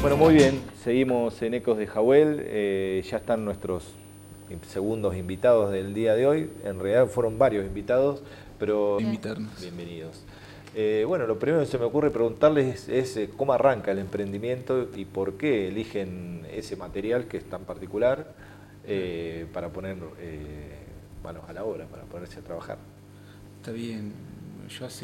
Bueno, muy bien, seguimos en Ecos de Jahuel, ya están nuestros segundos invitados del día de hoy, en realidad fueron varios invitados, pero Invitarnos. bienvenidos. Bueno, lo primero que se me ocurre preguntarles es cómo arranca el emprendimiento y por qué eligen ese material que es tan particular para poner manos a la obra, para ponerse a trabajar. Está bien. Yo hace